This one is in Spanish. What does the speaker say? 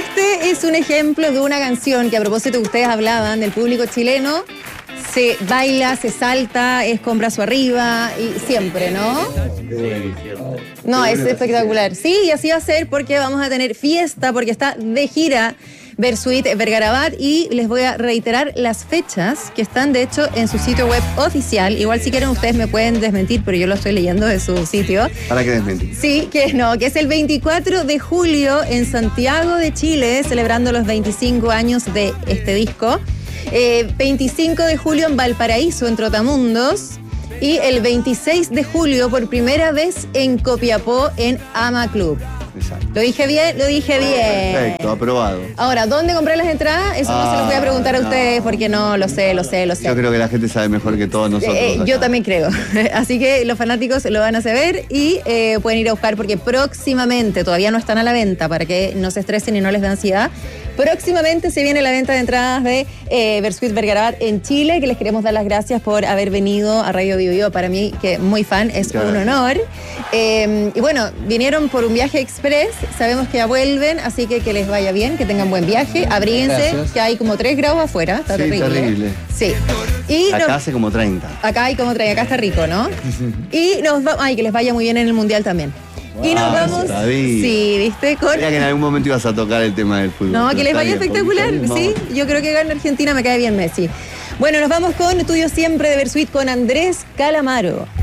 Este es un ejemplo de una canción que, a propósito que ustedes hablaban del público chileno, se baila, se salta, es con brazo arriba y siempre, ¿no? No, es espectacular. Sí, y así va a ser porque vamos a tener fiesta, porque está de gira Versuit Vergarabat, y les voy a reiterar las fechas que están de hecho en su sitio web oficial. Igual si quieren ustedes me pueden desmentir, pero yo lo estoy leyendo de su sitio. ¿Para qué desmentir? Sí, que es el 24 de julio en Santiago de Chile, celebrando los 25 años de este disco. 25 de julio en Valparaíso, en Trotamundos. Y el 26 de julio, por primera vez en Copiapó, en Ama Club. Exacto. ¿Lo dije bien? Lo dije bien. Perfecto, aprobado. Ahora, ¿dónde comprar las entradas? Eso no se los voy a preguntar a ustedes porque no lo sé. Yo creo que la gente sabe mejor que todos nosotros. Yo también creo. Así que los fanáticos lo van a saber y pueden ir a buscar porque próximamente, todavía no están a la venta para que no se estresen y no les dé ansiedad. Próximamente se viene la venta de entradas de Versuit Vergarabat en Chile, que les queremos dar las gracias por haber venido a Radio Bio Bio. Para mí, que muy fan, es un honor. Y bueno, vinieron por un viaje express, sabemos que ya vuelven, así que les vaya bien, que tengan buen viaje, abríguense, que hay como 3 grados afuera, está terrible. Sí. Y acá hace como 30. Acá hay como 30, acá está rico, ¿no? Y nos vamos, que les vaya muy bien en el Mundial también. Y nos vamos. David. Sí, ¿viste? Creía que en algún momento ibas a tocar el tema del fútbol. No, que les vaya espectacular, sí. Yo creo que gana Argentina, me cae bien Messi. Bueno, nos vamos con Tuyo Siempre de Versuit con Andrés Calamaro.